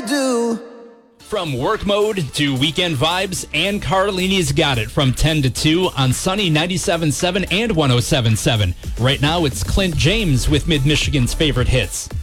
ever do. From work mode to weekend vibes, Ann Carlini's got it from 10 to 2 on Sunny 97.7 and 107.7. Right now, it's Clint James with Mid-Michigan's favorite hits.